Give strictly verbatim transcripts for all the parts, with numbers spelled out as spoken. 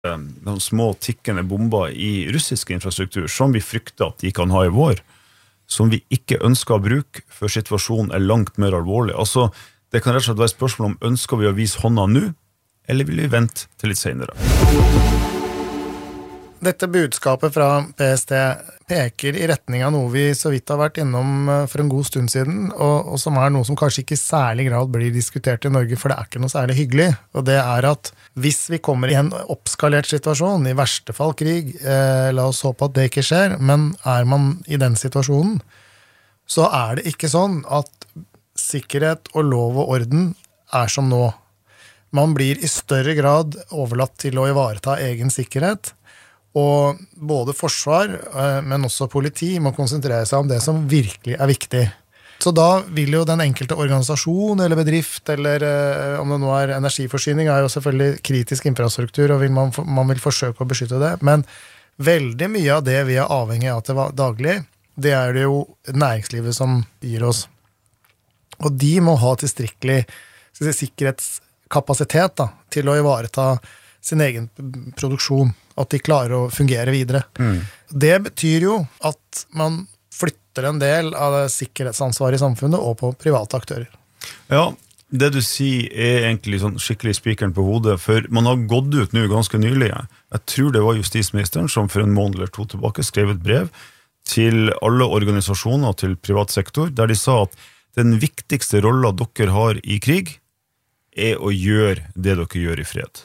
de små tikkende bomber i russisk infrastruktur, som vi frykter at de kan ha i vår, som vi ikke ønsker å bruke, for situasjonen er langt mer alvorlig. Altså, det kan rett og slett være spørsmål om ønsker vi å vise hånda nå, eller vil vi vente til litt senere? Dette budskapet fra P S T peker i retning av noe vi så vidt har vært innom for en god stund siden, og, og som er noe som kanskje ikke i særlig grad blir diskutert i Norge, for det er ikke noe særlig hyggelig, og det er at hvis vi kommer i en oppskalert situasjon, i verste fall krig, eh, la oss håpe at det ikke skjer, men er man i den situasjonen, så er det ikke sånn at sikkerhet og lov og orden er som nå. Man blir i større grad overlatt til å ivareta egen sikkerhet, og både forsvar, men også politi må konsentrere seg om det som virkelig er viktig. Så da vil jo den enkelte organisasjon eller bedrift, eller om det nå er energiforsyning, er jo selvfølgelig kritisk infrastruktur, og vil man, man vil forsøke å beskytte det. Men veldig mye av det vi er avhengig av til daglig, det er det jo næringslivet som gir oss. Og de må ha tilstrekkelig si, sikkerhetskapasitet da, til å ivareta sin egen produksjon, at de klarer å fungere videre. Mm. Det betyr jo at man flytter en del av det sikkerhetsansvaret i samfunnet og på private aktører. Ja, det du sier er egentlig sånn skikkelig spikeren på hodet, for man har gått ut nå ganske nylig. Jeg tror det var justisministeren som for en måned eller to tilbake skrev et brev til alle organisasjoner og til privat sektor, der de sa at den viktigste rollen dere har i krig er å gjøre det dere gjør i fred.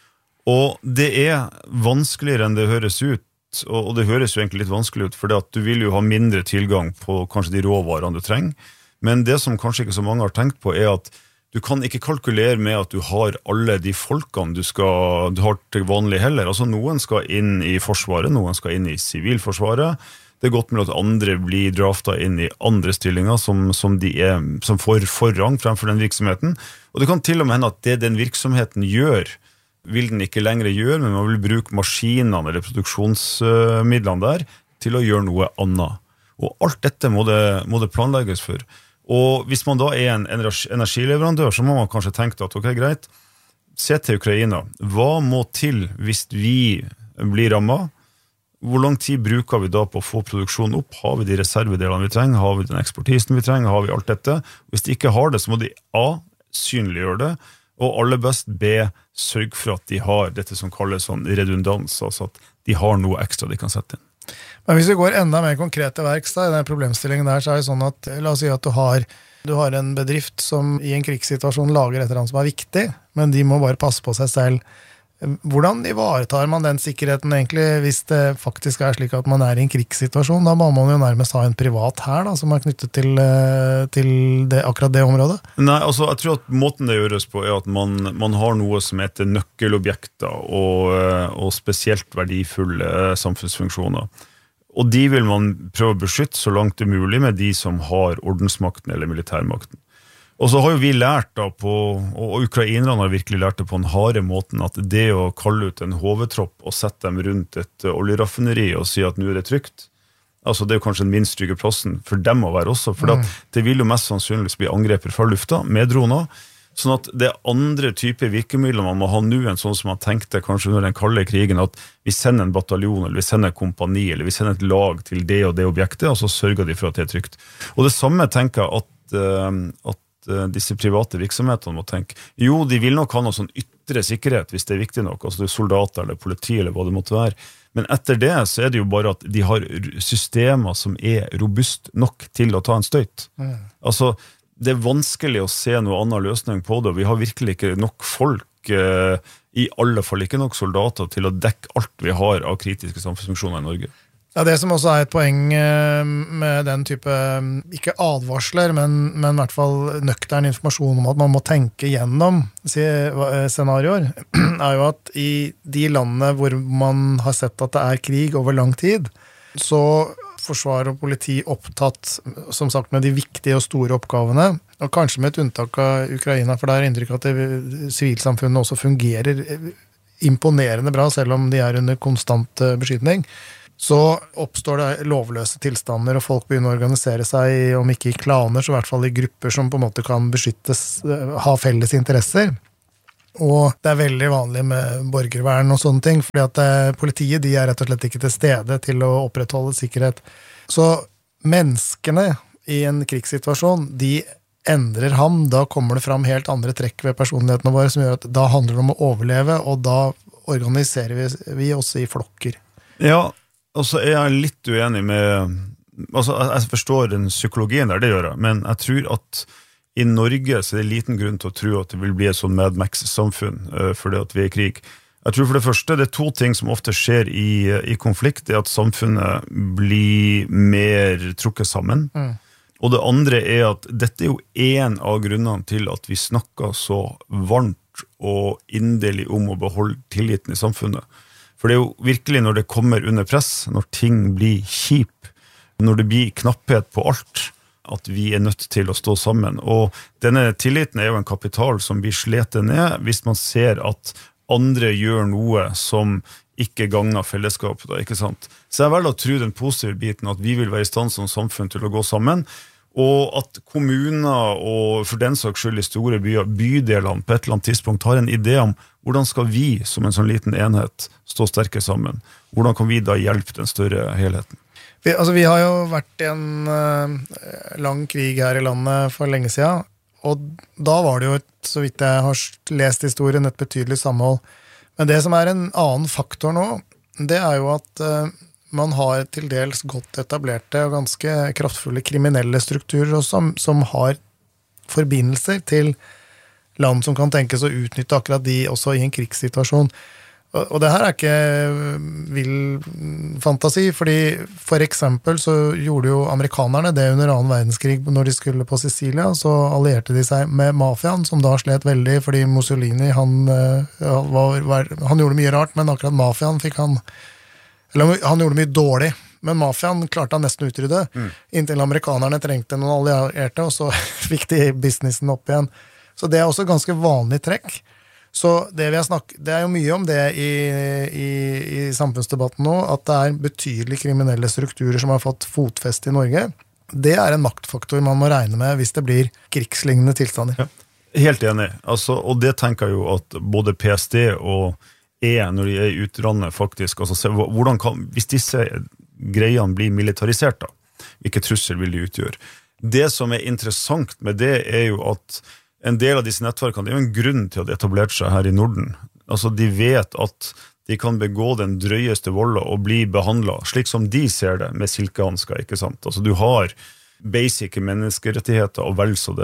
Og det er vanskeligere enn det høres ut, og det høres jo egentlig litt vanskelig ut, for at du vil jo ha mindre tilgang på kanskje de råvarene du trenger, men det som kanskje ikke så mange har tenkt på er at du kan ikke kalkulere med at du har alle de folkene du, skal, du har til vanlig heller. Altså noen skal inn i forsvaret, noen skal inn i sivilforsvaret. Det er godt med at andre blir draftet inn i andre stillinger som, som, de er, som får forrang fremfor den virksomheten. Og det kan til og med hende at det den virksomheten gjør, vil den ikke lenger gjøre, men man vil bruke maskinene eller produksjonsmidlene der til å gjøre noe annet. Og alt dette må det, må det planlegges for. Og hvis man da er en energileverandør, så må man kanskje tenke at ok, greit, se til Ukraina. Hva må til hvis vi blir rammet? Hvor lang tid bruker vi da på å få produksjonen opp? Har vi de reservedelene vi trenger? Har vi den eksportisen vi trenger? Har vi alt dette? Hvis de ikke har det, så må de A, synliggjøre det, og aller best B, sørg for at de har dette som kalles sånn redundans, altså at de har noe ekstra de kan sette inn. Men hvis vi går enda mer konkret til verks da, i den problemstillingen der, så er det sånn at, la oss si at du har, du har en bedrift som i en krigssituasjon lager et eller annet som er viktig, men de må bare passe på seg selv. Hvordan ivaretar man den sikkerheten egentlig, hvis det faktisk er slik at man er i en krigssituasjon? Da må man jo nærmest ha en privat her da, som er knyttet til, til det, akkurat det området. Nei, altså jeg tror at måten det gjøres på er at man, man har noe som heter nøkkelobjekter og, og spesielt verdifulle samfunnsfunksjoner. Og de vil man prøve å beskytte så langt det er mulig med de som har ordensmakten eller militærmakten. Og så har jo vi lært da på, og ukrainerne har virkelig lært det på en harde måten, at det å kalle ut en hovedtropp og sette dem rundt et oljeraffineri og si at nå er det trygt, altså det er jo kanskje den minst trygge plassen for dem å være også, for mm. det vil jo mest sannsynligvis bli angreper fra lufta med droner, sånn at det er andre typer virkemidler man må ha nå enn sånn som man tenkte kanskje under den kalde krigen, at vi sender en bataljon, eller vi sender en kompani, eller vi sender et lag til det og det objektet, og så sørger de for at det er trygt. Og det samme tenker jeg at, at disse private virksomhetene må tenke. Jo, de vil nok ha noe sånn ytre sikkerhet hvis det er viktig nok, altså det er soldater eller politi eller hva det måtte være. Men etter det så er det jo bare at de har systemer som er robust nok til å ta en støyt. Mm. Altså, det er vanskelig å se noe annen løsning på det, og vi har virkelig ikke nok folk, eh, i alle fall ikke nok soldater til å dekke alt vi har av kritiske samfunnsfunksjoner i Norge. Ja, det som også er et poeng med den type, ikke advarsler, men, men i hvert fall nøktern informasjon om at man må tenke gjennom scenarioer, er jo at i de landene hvor man har sett at det er krig over lang tid, så forsvar og politi opptatt, som sagt, med de viktige og store oppgavene, og kanskje med et unntak av Ukraina, for det er inntrykk at sivilsamfunnet også fungerer imponerende bra, selv om de er under konstant beskytning. Så oppstår det lovløse tilstander, og folk begynner å organisere seg, om ikke i klaner, så i hvert fall i grupper som på en måte kan beskyttes, ha felles interesser. Og det er veldig vanlig med borgervern og sånne ting, fordi at eh, politiet de er rett og slett ikke til stede til å opprettholde sikkerhet. Så menneskene i en krigssituasjon, de endrer ham, da kommer det fram helt andre trekk ved personlighetene våre, som gjør at da handler det om å overleve, og da organiserer vi, vi oss i flokker. Ja, og så er jeg litt uenig med, altså jeg forstår den psykologien der, det gjør jeg, men jeg tror at i Norge så er det liten grunn til å tro at det vil bli et sånn Mad Max-samfunn uh, fordi at vi er i krig. Jeg tror for det første, det er to ting som ofte skjer i, i konflikt, det er at samfunnet blir mer trukket sammen. Mm. Og det andre er at dette er jo en av grunnene til at vi snakker så varmt og inderlig om å beholde tilliten i samfunnet. For det er jo virkelig når det kommer under press, når ting blir kjip, når det blir knapphet på alt, at vi er nødt til å stå sammen. Og denne tilliten er jo en kapital som blir sletet ned hvis man ser at andre gjør noe som ikke gagner fellesskapet, da, ikke sant? Så jeg velger å tro den positive biten, at vi vil være i stand som samfunn til å gå sammen, og at kommuner og for den saks skyld i store byer, bydelene på et eller annet tidspunkt har en idé om hvordan skal vi som en sånn liten enhet stå sterke sammen? Hvordan kan vi da hjelpe den større helheten? Vi, altså, vi har jo vært i en uh, lang krig her i landet for lenge siden, og da var det jo, et, så vidt jeg har lest historien, et betydelig samhold. Men det som er en annen faktor nå, det er jo at uh, man har til dels godt etablerte og ganske kraftfulle kriminelle strukturer også, som, som har forbindelser til land som kan tenkes å utnytte akkurat de også i en krigssituasjon. Og, og det her er ikke vill fantasi, fordi for eksempel så gjorde jo amerikanerne det under annen verdenskrig når de skulle på Sicilia, så allierte de seg med mafiaen, som da slet veldig, fordi Mussolini, han, var, var, han gjorde mye rart, men akkurat mafiaen fikk han, eller han gjorde mye dårlig, men mafiaen klarte han nesten å utrydde, mm. inntil amerikanerne trengte noen allierte, og så fikk de businessen opp igjen. Så det er også ganske vanlig trekk. Så det vi har snakket, det er jo mye om det i, i, i samfunnsdebatten nå, at det er betydelige kriminelle strukturer som har fått fotfeste i Norge. Det er en maktfaktor man må regne med hvis det blir krigslignende tilstander. Ja, helt enig. Altså, og det tenker jeg jo at både P S D og E, når de er i utlandet faktisk, altså, se, hvordan kan, hvis disse greiene blir militarisert da, hvilke trussel vil de utgjøre? Det som er interessant med det er jo at en del av disse nettverkene, det er jo en grunn til at de etablerte seg her i Norden. Altså, de vet at de kan begå den drøyeste volden og bli behandlet, slik som de ser det, med silkehansker, ikke sant? Altså, du har basic menneskerettigheter og vel så det.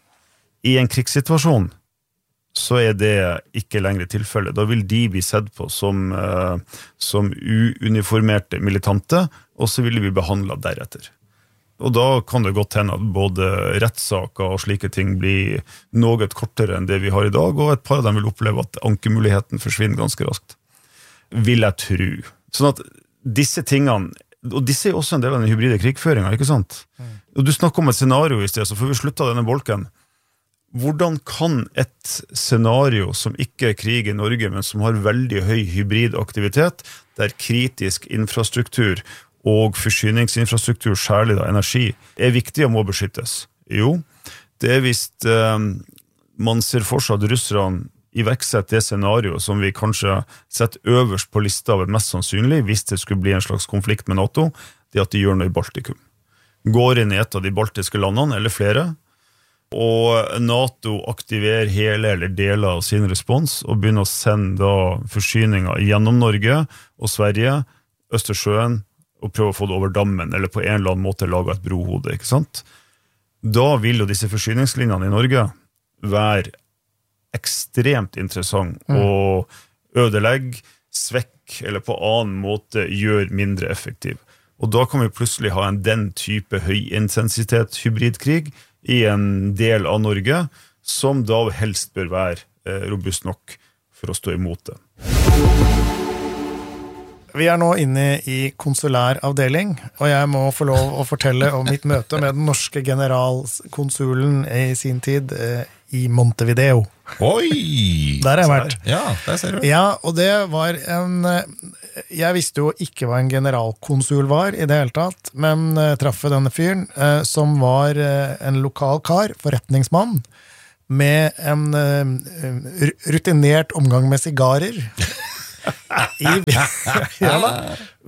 I en krigssituasjon så er det ikke lenger tilfelle. Da vil de bli sett på som, uh, som uuniformerte militante, og så vil de bli behandlet deretter. Og da kan det godt hende at både rettssaker og slike ting blir noe kortere enn det vi har i dag, og et par av dem vil oppleve at ankemuligheten forsvinner ganske raskt. Vil jeg tro. Sånn at disse tingene, og disse er også en del av den hybride krigføringen, ikke sant? Mm. Og du snakker om et scenario i sted, så får vi slutte av denne bolken. Hvordan kan et scenario som ikke er krig i Norge, men som har veldig høy hybrid aktivitet, der kritisk infrastruktur og forsyningsinfrastruktur, særlig da energi, er viktig og må beskyttes? Jo, det er hvis eh, man ser for seg at russerne iverksetter det scenario som vi kanskje setter øverst på lista av mest sannsynlig, hvis det skulle bli en slags konflikt med NATO, det er at de gjør noe i Baltikum. Går inn i et av de baltiske landene, eller flere, og NATO aktiverer hele eller deler av sin respons, og begynner å sende da forsyninger gjennom Norge og Sverige, Østersjøen, og prøve å få det over dammen, eller på en eller annen måte lage et brohode, ikke sant? Da vil jo disse forsyningslinjene i Norge være ekstremt interessant, mm. og ødelegge, svekk, eller på annen måte gjøre mindre effektiv. Og da kan vi plutselig ha en den type høyintensitet hybridkrig i en del av Norge, som da helst bør være eh, robust nok for å stå imot det. Vi er nå inne i konsulær avdeling, og jeg må få lov å fortelle om mitt møte med den norske generalkonsulen i sin tid eh, i Montevideo. Oi! Der har jeg vært. Ja, der ser du. Ja, og det var en... Jeg visste jo ikke hva en generalkonsul var i det hele tatt, men uh, traff denne fyren, uh, som var uh, en lokal kar, forretningsmann, med en uh, rutinert omgang med sigarer i ja, da.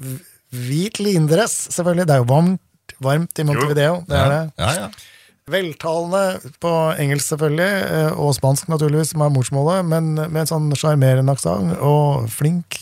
Hvit lindress, selvfølgelig. Det er jo varmt, varmt i Montevideo. Det er det. Ja, ja. Veltalende på engelsk selvfølgelig, og spansk naturligvis, som er morsmålet, men med en sånn charmerende aksent, og flink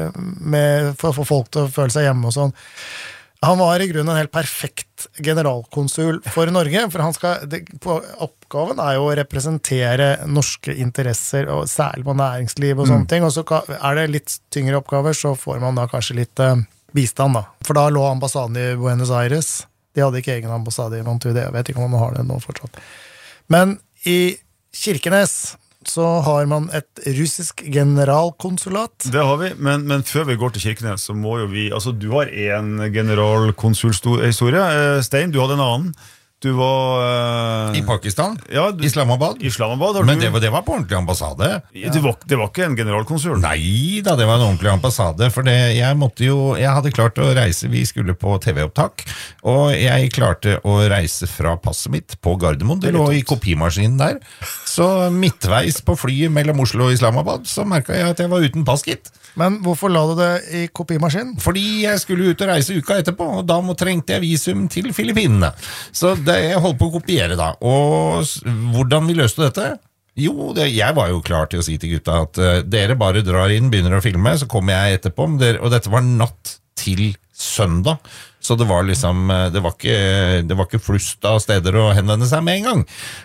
med, for å få folk til å føle seg hjemme og sånn. Han var i grunnen en helt perfekt generalkonsul for Norge, for han skal, det, på, oppgaven er jo å representere norske interesser, og særlig på næringsliv og sånne mm. ting, og så er det litt tyngre oppgaver, så får man da kanskje litt uh, bistand da. For da lå ambassaden i Buenos Aires. De hadde ikke egen ambassade i Montevideo, jeg vet ikke om man har det nå fortsatt. Men i Kirkenes så har man et russisk generalkonsulat. Det har vi, men, men før vi går til Kirkenes så må jo vi, altså du har en generalkonsulhistorie, Stein, du hadde en annen. Du var... Uh, I Pakistan? Ja, du, Islamabad? Islamabad Men du, det, var, det var på ordentlig ambassade. Ja. Det, var, det var ikke en generalkonsul? Nei da, det var en ordentlig ambassade. For det, jeg måtte jo, jeg hadde klart å reise, vi skulle på T V-opptak, og jeg klarte å reise fra passet mitt på Gardermoen. Det lå i kopimaskinen der. Så midtveis på flyet mellom Oslo og Islamabad, så merket jeg at jeg var uten pass, gitt. Men hvorfor la du det i kopimaskinen? Fordi jeg skulle ut og reise uka etterpå, og da må, trengte jeg visum til Filippinene. Så det, jeg holdt på å kopiere da. Og hvordan vi løste dette? Jo, det, jeg var jo klar til å si til gutta at uh, dere bare drar inn, begynner å filme, så kommer jeg etterpå. Dere, og dette var natt til søndag. Så det var liksom, det var ikke, det var ikke flust av steder å henvende seg med en gang.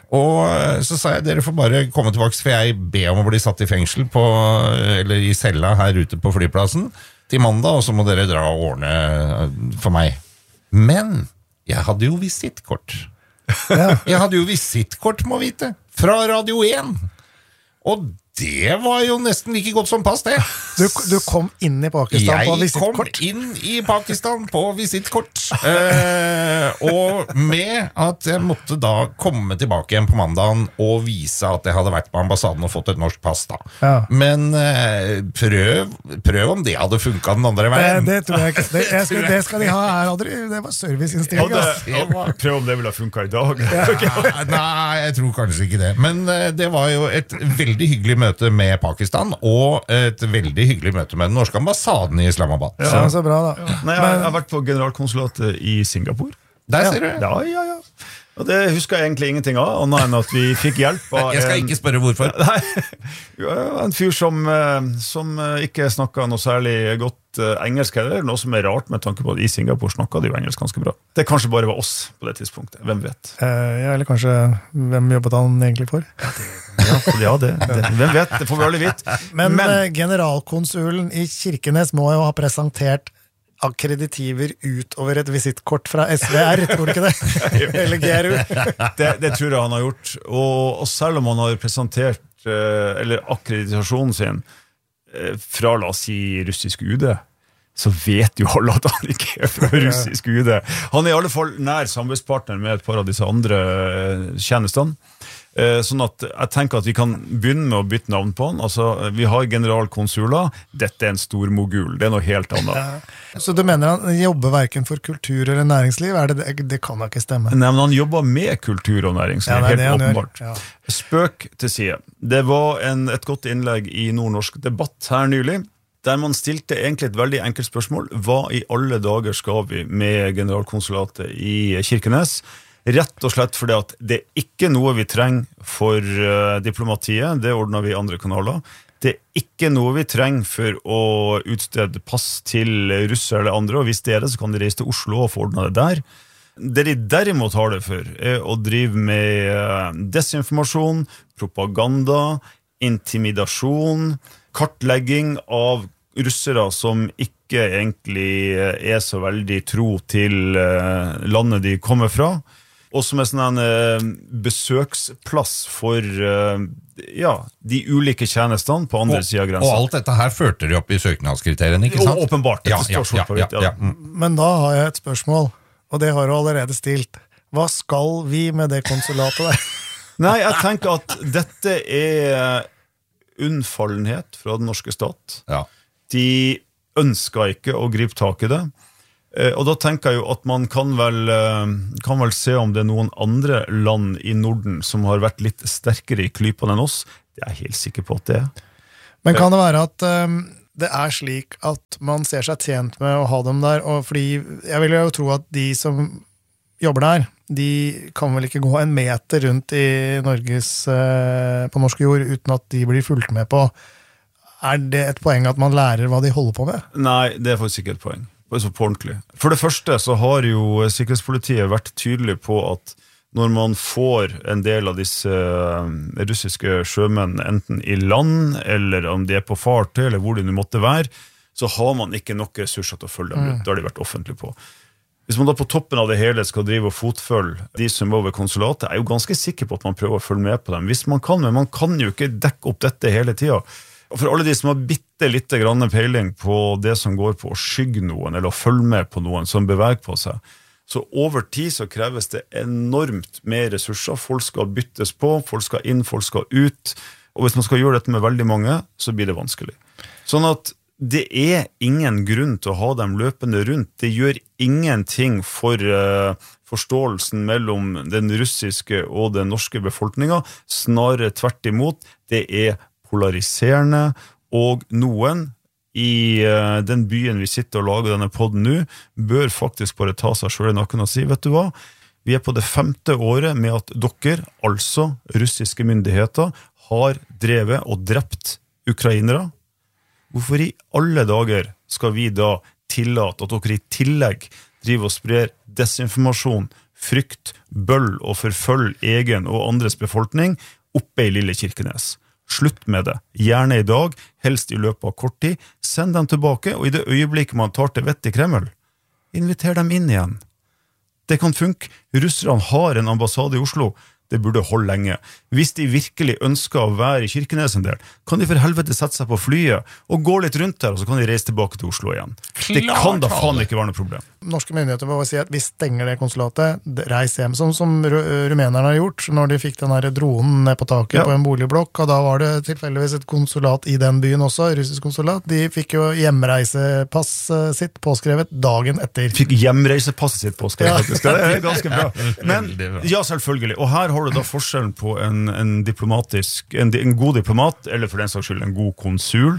Og så sa jeg, dere får bare komme tilbake, for jeg ber om å bli satt i fengsel på, eller i cella her ute på flyplassen til mandag, og så må dere dra og ordne for meg. Men jeg hadde jo visittkort. Ja. Jeg hadde jo visittkort, må vite, fra Radio én. Og det var jo nesten like godt som pass, det. Du, du kom inn i Pakistan jeg på visittkort? Jeg kom inn i Pakistan på visittkort. Eh, og med at jeg måtte da komme tilbake igjen på mandagen og vise at jeg hadde vært på ambassaden og fått et norsk pass da. Ja. Men eh, prøv, prøv om det hadde funket den andre veien. Det, det tror jeg ikke. Det, jeg skal, det skal de ha her, aldri. Det var serviceinnstilling. Ja, prøv om det ville ha funket i dag. Ja, nei, jeg tror kanskje ikke det. Men eh, det var jo et veldig hyggelig møte møte med Pakistan, og et veldig hyggelig møte med den norske ambassaden i Islamabad. Ja, så bra da. Ja. Nei, jeg, jeg har vært på generalkonsulatet i Singapore. Der ser du. Ja, ja, ja. Og det husker jeg egentlig ingenting av, annet enn at vi fikk hjelp av jeg skal en, ikke spørre hvorfor. Nei, en fyr som, som ikke snakket noe særlig godt engelsk heller, noe som er rart med tanke på at i Singapore snakket de jo engelsk ganske bra. Det kanskje bare var oss på det tidspunktet, hvem vet? Uh, ja, eller kanskje hvem jobbet han egentlig for? Ja, ja det, det, hvem vet, det får vi aldri vite. Men, Men uh, generalkonsulen i Kirkenes må jo ha presentert akkreditiver utover et visittkort fra S V R, tror du ikke det? Eller G R U? det, det tror jeg han har gjort, og, og selv om han har presentert uh, eller akkreditasjonen sin uh, fra, la oss si, russisk U D, så vet jo alle at han ikke er fra russisk U D. Han er i alle fall nær samarbeidspartner med et par av disse andre uh, tjenestene. Sånn at jeg tenker at vi kan begynne med å bytte navn på han. Altså, vi har generalkonsuler. Dette er en stor mogul. Det er noe helt annet. Ja. Så du mener han jobber hverken for kultur eller næringsliv? Er det, det kan da ikke stemme. Nei, men han jobber med kultur og næringsliv, ja, nei, helt åpenbart. Ja. Spøk til side. Det var en, et godt innlegg i Nordnorsk debatt her nylig, der man stilte egentlig et veldig enkelt spørsmål. Hva i alle dager skal vi med generalkonsulatet i Kirkenes? Rett og slett fordi at det er ikke noe vi trenger for uh, diplomatiet, det ordner vi i andre kanaler. Det er ikke noe vi trenger for å utstede pass til russere eller andre, og hvis det er det, så kan de reise til Oslo og få ordnet det der. Det de derimot har det for, er å drive med uh, desinformasjon, propaganda, intimidasjon, kartlegging av russere som ikke egentlig er så veldig tro til uh, landet de kommer fra, og som er sånn en uh, besøksplass for uh, ja, de ulike tjenestene på andre siden av grensen. Og alt dette her førte de opp i søknadskriteriene, ikke sant? Og åpenbart, dette ja, står ja, på ja, ja, ja. Men da har jeg et spørsmål, og det har du allerede stilt. Hva skal vi med det konsulatet der? Nei, jeg tenker at dette er unnfallenhet fra den norske stat. Ja. De ønsker ikke å gripe tak i det. Og da tenker jeg jo at man kan vel, kan vel se om det er noen andre land i Norden som har vært litt sterkere i klypene enn oss. Det er jeg helt sikker på at det er. Men kan det være at um, det er slik at man ser seg tjent med å ha dem der, og fordi jeg vil jo tro at de som jobber der, de kan vel ikke gå en meter rundt i Norges, uh, på norsk jord uten at de blir fulgt med på. Er det et poeng at man lærer hva de holder på med? Nei, det er faktisk ikke et poeng. Så på ordentlig. For det første så har jo sikkerhetspolitiet vært tydelig på at når man får en del av disse russiske sjømenn enten i land, eller om de er på fartøy, eller hvor de nå måtte være, så har man ikke nok ressurser til å følge dem ut. Det har de vært offentlig på. Hvis man da på toppen av det hele skal drive og fotfølge de som var ved konsulatet, er jo ganske sikker på at man prøver å følge med på dem. Hvis man kan, men man kan jo ikke dekke opp dette hele tiden. Og for alle de som har bitte litt grann peiling på det som går på å skygge noen, eller å følge med på noen som beveger på seg, så over tid så kreves det enormt mer ressurser. Folk skal byttes på, folk skal inn, folk skal ut. Og hvis man skal gjøre dette med veldig mange, så blir det vanskelig. Sånn at det er ingen grunn til å ha dem løpende rundt. Det gjør ingenting for uh, forståelsen mellom den russiske og den norske befolkningen. Snarere tvert imot, det er polariserende, og noen i uh, den byen vi sitter og lager denne podden nå, bør faktisk bare ta seg selv i nakken og si, vet du hva? Vi er på det femte året med at dere, altså russiske myndigheter, har drevet og drept ukrainere. Hvorfor i alle dager skal vi da tillate at dere i tillegg driver og sprer desinformasjon, frykt, bøll og forfølg egen og andres befolkning oppe i lille Kirkenes? Slutt med det. Gjerne i dag, helst i løpet av kort tid. Send dem tilbake, og i det øyeblikket man tar til vett i Kreml, inviter dem inn igjen. Det kan funke. Russerne har en ambassade i Oslo. Det burde holde lenge. Hvis de virkelig ønsker å være i Kirkenes en del, kan de for helvete sette seg på flyet og gå litt rundt der, og så kan de reise tilbake til Oslo igjen. Klart, det kan da faen ikke være noe problem. Norske myndigheter må si at vi stenger det konsulatet, reis hjem, som, som rumenerne har gjort når de fikk den her dronen ned på taket ja. På en boligblokk, og da var det tilfeldigvis et konsulat i den byen også, russisk konsulat. De fikk jo hjemreisepass sitt påskrevet dagen etter. Fikk hjemreisepasset sitt påskrevet, ja. Det er ganske bra. Men, ja, selvfølgelig. Og her har du da forskjellen på en, en diplomatisk, en, en god diplomat, eller for den saks skyld en god konsul,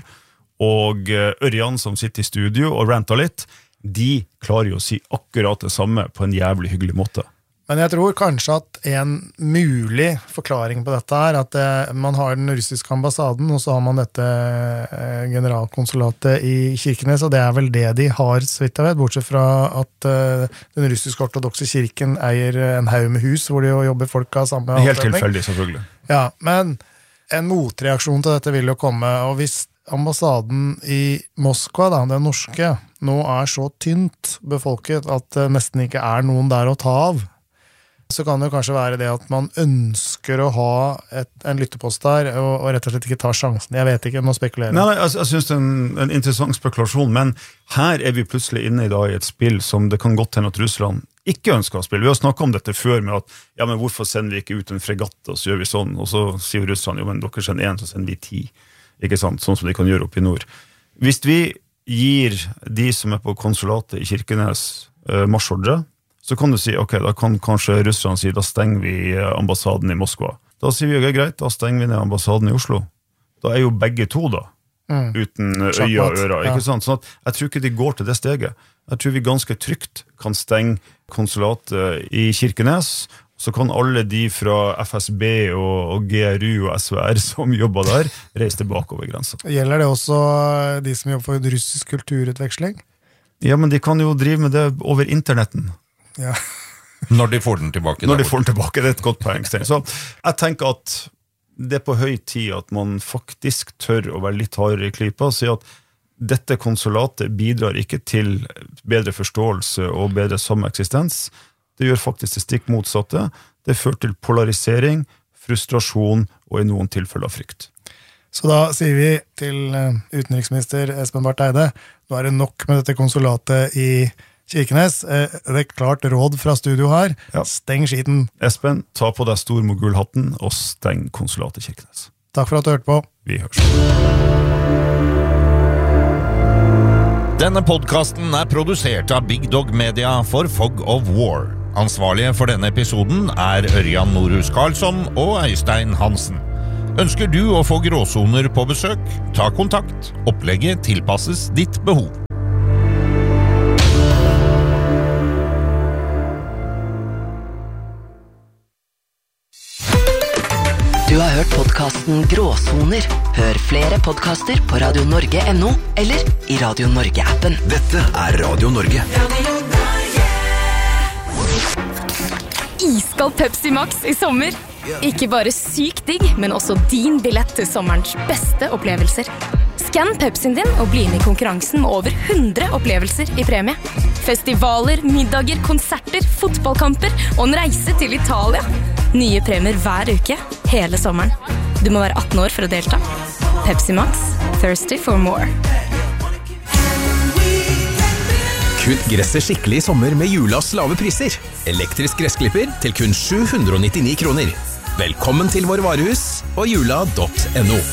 og Ørjan som sitter i studio og ranter litt, de klarer jo å si akkurat det samme på en jævlig hyggelig måte. Men jeg tror kanskje at en mulig forklaring på dette er at det, man har den russiske ambassaden, og så har man dette eh, generalkonsulatet i Kirkenes, og det er vel det de har, så vidt jeg vet, bortsett fra at eh, den russiske ortodokse kirken eier en haug med hus, hvor de jobber folk av samme Helt tilfeldig, selvfølgelig. Ja, men en motreaksjon til dette vil jo komme, og hvis ambassaden i Moskva, da, den norske, nå er så tynt befolket at det nesten ikke er noen der å ta av, så kan det kanskje være det at man ønsker å ha et, en lyttepost der, og, og rett og slett ikke ta sjansen. Jeg vet ikke, nå spekulerer jeg. Nei, nei, jeg, jeg synes det er en, en interessant spekulasjon, men her er vi plutselig inne i, dag, i et spill som det kan godt hende at Russland ikke ønsker å spille. Vi har snakket om dette før med at, ja, men hvorfor sender vi ikke ut en fregatt, og så gjør vi sånn, og så sier Russland, jo, men dere sender en, så sender vi ti. Ikke sant? Sånn som de kan gjøre opp i nord. Hvis vi gir de som er på konsulatet i Kirkenes uh, marsjordre, så kan du si, ok, da kan kanskje Russland si, da stenger vi ambassaden i Moskva. Da sier vi, ok, greit, da stenger vi ned ambassaden i Oslo. Da er jo begge to da, mm. uten øya og øra, ikke ja. Sant? Sånn at jeg tror ikke de går til det steget. Jeg tror vi ganske trygt kan stenge konsulatet i Kirkenes, så kan alle de fra F S B og, og G R U og S V R som jobber der, reise tilbake over grensen. Gjelder det også de som jobber for russisk kulturutveksling? Ja, men de kan jo drive med det over internetten. Ja. Når de får den tilbake. Når de får den tilbake, det er et godt poeng. Så jeg tenker at det er på høy tid at man faktisk tør å være litt hardere i klypa og si at dette konsulatet bidrar ikke til bedre forståelse og bedre sameksistens. Det gjør faktisk det stikk motsatte. Det fører til polarisering, frustrasjon og i noen tilfeller frykt. Så da sier vi til utenriksminister Espen Barth Eide, nå er det nok med dette konsulatet i Kirkenes. Det er et klart råd fra studio her. Ja. Steng skiten. Espen, ta på deg stormogulhatten og steng konsulatet i Kirkenes. Takk for at du hørte på. Vi hørs. Denne podcasten er produsert av Big Dog Media for Fog of War. Ansvarlige for denne episoden er Ørjan Norhus Karlsson og Øystein Hansen. Ønsker du å få gråsoner på besøk? Ta kontakt. Opplegget tilpasses ditt behov. Du har hørt podcasten Gråsoner. Hør flere podcaster på radio norge punktum no eller i Radio Norge-appen. Dette er Radio Norge. Iskald Pepsi Max i sommer. Ikke bare sykt digg, men også din billett til sommerens beste opplevelser. Skann Pepsien din og bli med i konkurransen med over hundre opplevelser i premie. Festivaler, middager, konserter, fotballkamper og en reise til Italia. Nye premier hver uke, hele sommeren. Du må være atten år for å delta. Pepsi Max, thirsty for more. Kutt gresset skikkelig i sommer med Julas lave priser. Elektrisk gressklipper til kun sju hundre nittini kroner. Velkommen til vår varehus og jula punktum no.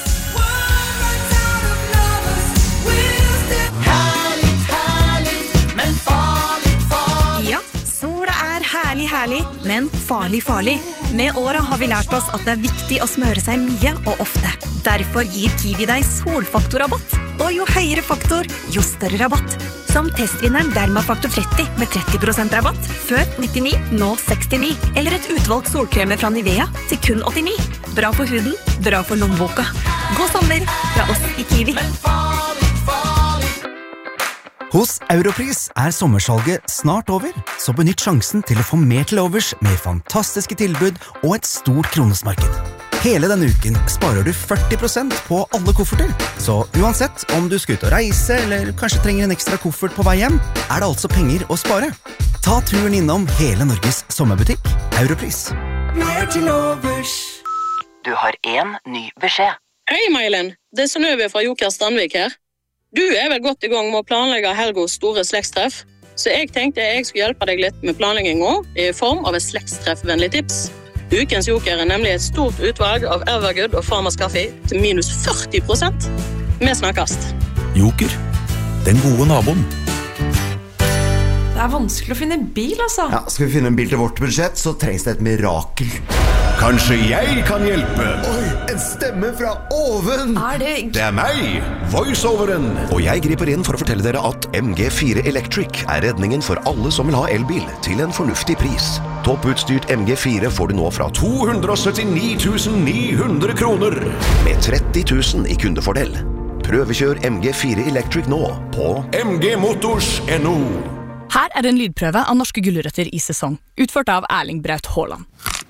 Ja, sola er herlig, herlig, men farlig, farlig. Med åra har vi lært oss at det er viktig å smøre seg mye og ofte. Derfor gir Kiwi deg solfaktorrabatt. Og jo høyere faktor, jo større rabatt. Som testvinneren Dermafaktor tretti med tretti prosent rabatt. Før nittini, nå sekstini. Eller et utvalgt solkremer fra Nivea til kun åttini. Bra for huden, bra for lommeboka. God sommer fra oss i Kiwi. Hos Europris er sommersalget snart over, så benytt sjansen til å få mer til overs med fantastiske tilbud og et stort kronesmarked. Hele denne uken sparer du førti prosent på alle kofferter, så uansett om du skal ut og reise eller kanskje trenger en ekstra koffert på vei hjem, er det altså penger å spare. Ta turen innom hele Norges sommerbutikk, Europris. Mer til overs. Du har en ny beskjed. Hei, Mailen. Det er Synnøve fra Joker Strandvik her. Du er vel godt i gang med å planlegge Helgos store slektstreff, så jeg tenkte jeg skulle hjelpe deg litt med planleggingen i form av et slektstreffvennlig tips. Ukens Joker er nemlig et stort utvalg av Evergood og Farmers Kaffe til minus førti prosent. Vi snakkes. Joker, den gode naboen. Det er vanskelig å finne bil, altså. Ja, skal vi finne en bil til vårt budsjett, så trengs det et mirakel. Kanskje jeg kan hjelpe? Oi, en stemme fra oven! Er det... Det er meg, voiceoveren. Og jeg griper inn for å fortelle dere at M G fire Electric er redningen for alle som vil ha elbil til en fornuftig pris. Topputstyrt M G fire får du nå fra to hundre syttini tusen ni hundre kroner. Med tretti tusen i kundefordel. Prøvekjør M G fire Electric nå på m g motors punktum no. Her er en lydprøve av norske gulrøtter i sesong, utført av Erling Braut Haaland.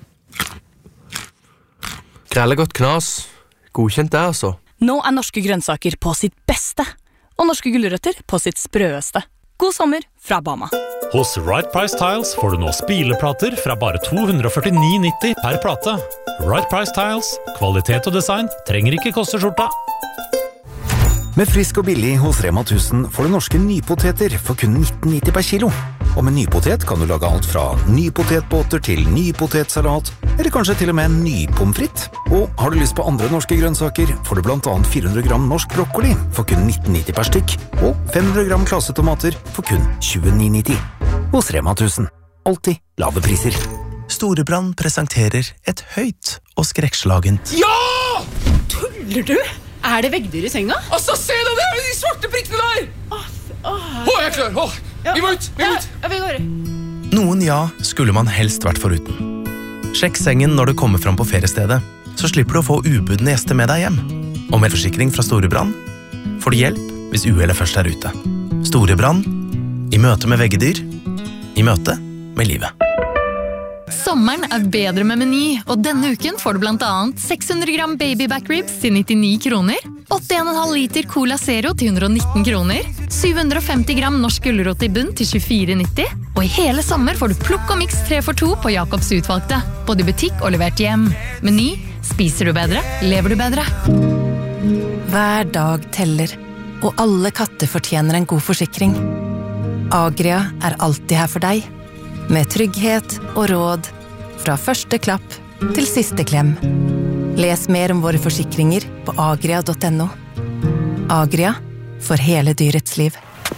Krellegodt knas. Godkjent det, altså. Nå er norske grønnsaker på sitt beste, og norske gulrøtter på sitt sprøeste. God sommer fra Bama. Hos Right Price Tiles får du nå spileplater fra bare to hundre førtini nitti per plate. Right Price Tiles, kvalitet og design trenger ikke koste skjorta. Med frisk og billig hos Rema tusen får du norske nypoteter for kun nitten nitti per kilo. Og med nypotet kan du lage alt fra nypotetbåter til nypotetsalat, eller kanskje til og med nypomfritt. Og har du lyst på andre norske grønnsaker, får du blant annet fire hundre gram norsk brokkoli for kun nitten nitti per stykk, og fem hundre gram klassetomater for kun tjueni nitti. Hos Rema tusen. Alltid lave priser. Storebrand presenterer et høyt og skrekkslagent. Ja! Tuller du? Er det veggdyr i senga? Altså, se deg der, de svarte prikkene der! Åh, åh. Åh, jeg er klar, åh. Ja. Vi må ut, vi må ut. Ja, vi går. Noen ja skulle man helst vært foruten. Sjekk sengen når du kommer fram på feriestedet, så slipper du å få ubudne gjester med deg hjem. Og med forsikring fra Storebrand får du hjelp hvis uhellet først er ute. Storebrand, i møte med veggedyr, i møte med livet. Sommeren er bedre med Meny, og denne uken får du blant annet seks hundre gram baby back ribs til nittini kroner, åtte komma fem liter Cola Zero til hundre og nitten kroner, syv hundre femti gram norsk gulrot i bunn til tjuefire nitti, og i hele sommer får du plukk og mix tre for to på Jacobs utvalgte, både i butikk og levert hjem. Meny, spiser du bedre, lever du bedre. Hver dag teller, og alle katter fortjener en god forsikring. Agria er alltid her for deg, med trygghet og råd fra første klapp til siste klem. Les mer om våre forsikringer på agria punktum no. Agria, for hele dyrets liv.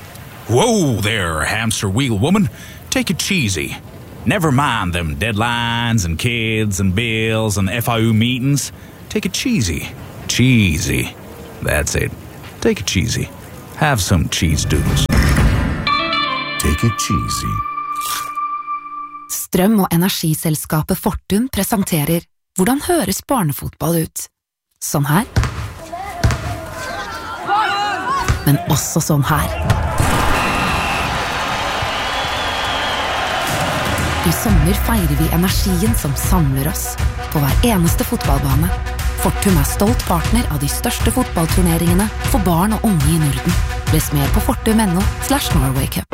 Whoa there, hamster wheel woman. Take it cheesy. Never mind them deadlines and kids and bills and F I U meetings. Take it cheesy. Cheesy. That's it. Take it cheesy. Have some cheese doodles. Take it cheesy. Strøm- og energiselskapet Fortum presenterer Hvordan høres barnefotball ut? Sånn her. Men også sånn her. I sommer feirer vi energien som samler oss på hver eneste fotballbane. Fortum er stolt partner av de største fotballturneringene for barn og unge i Norden. Les mer på fortum.no slash Norway Cup.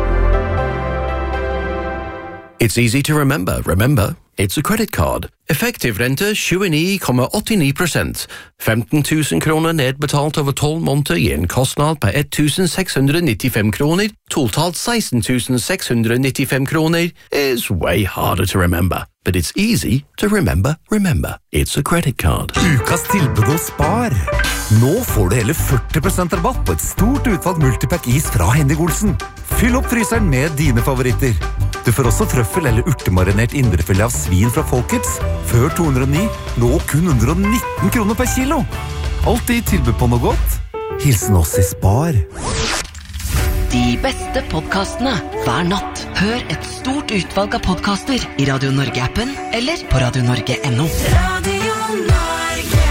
It's easy to remember. Remember, it's a credit card. Effektiv rente tjueni komma åttini prosent. femten tusen kroner nedbetalt over tolv måneder gir en kostnad på ett tusen seks hundre nittifem kroner. Totalt seksten tusen seks hundre nittifem kroner is way harder to remember. But it's easy to remember. Remember, it's a credit card. Ukas tilbud hos Spar. Nå får du hele førti prosent rabatt på et stort utvalg multipack is fra Henning Olsen. Fyll opp fryseren med dine favoritter. Du får også trøffel eller urtemarinert indrefilet av svin fra Folkets. Før to hundre og ni, nå kun hundre og nitten kroner per kilo. Alltid tilbud på noe godt. Hilsen oss i Spar. De beste podcastene hver natt. Hør et stort utvalg av podcaster i Radio Norge-appen eller på radio norge punktum no. Radio Norge.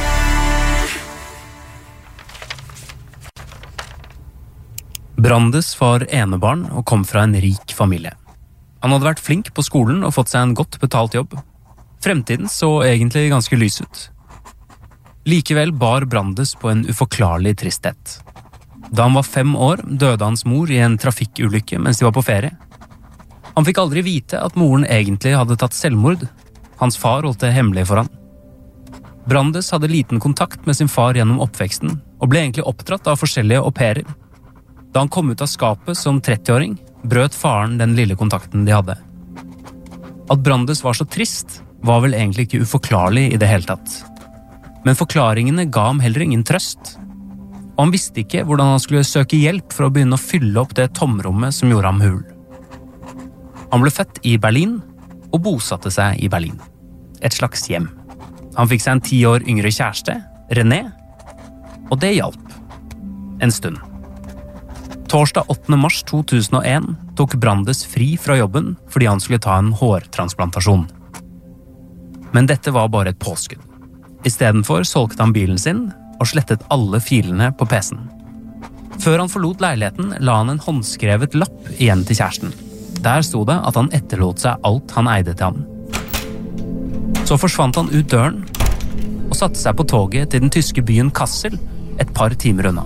Brandes var enebarn og kom fra en rik familie. Han hadde vært flink på skolen og fått seg en godt betalt jobb. Fremtiden så egentlig ganske lys ut. Likevel bar Brandes på en uforklarlig tristhet. Da han var fem år, døde hans mor i en trafikkulykke mens de var på ferie. Han fikk aldri vite at moren egentlig hadde tatt selvmord. Hans far holdt det hemmelig for han. Brandes hadde liten kontakt med sin far gjennom oppveksten, og ble egentlig oppdratt av forskjellige au pairer. Da han kom ut av skapet som trettiåring, brøt faren den lille kontakten de hadde. At Brandes var så trist, var vel egentlig ikke uforklarlig i det hele tatt. Men forklaringene ga ham heller ingen trøst. Og han visste ikke hvordan han skulle søke hjelp for å begynne å fylle opp det tomrommet som gjorde ham hul. Han ble født i Berlin og bosatte seg i Berlin. Et slags hjem. Han fikk seg en ti år yngre kjæreste, René, og det hjalp. En stund. Torsdag åttende mars to tusen og en tok Brandes fri fra jobben fordi han skulle ta en hårtransplantasjon. Men dette var bare et påskudd. I stedet for solgte han bilen sin og slettet alle filene på P C-en. Før han forlot leiligheten, la han en håndskrevet lapp igjen til kjæresten. Der sto det at han etterlot seg alt han eide til ham. Så forsvant han ut døren og satte seg på toget til den tyske byen Kassel et par timer unna.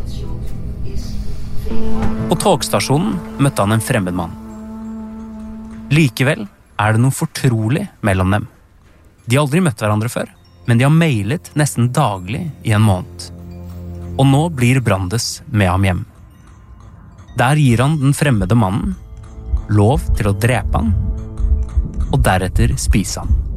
På togstasjonen møtte han en fremmed mann. Likevel er det noe fortrolig mellom dem. De har aldri møtt hverandre før, men de har mailet nesten daglig i en måned. Og nå blir Brandes med ham hjem. Der gir han den fremmede mannen lov til å drepe han, og deretter spise han.